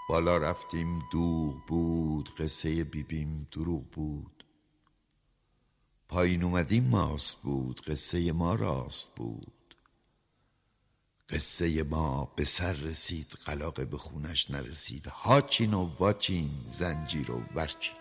بالا رفتیم دوغ بود، قصه بیبیم دروغ بود. پایین اومدیم ماست بود، قصه ما راست بود. قصه ما به سر رسید، قلاقه به خونش نرسید. هاچین و واچین، زنجیر و ورچین.